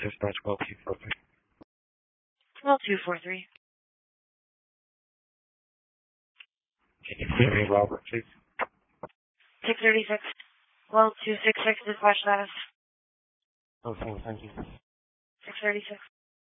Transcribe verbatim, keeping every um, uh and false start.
Dispatch well two four three. Well two four three. Can you clear me, Robert, please? six thirty-six. Well two six six dispatch status. Okay, thank you. six thirty-six.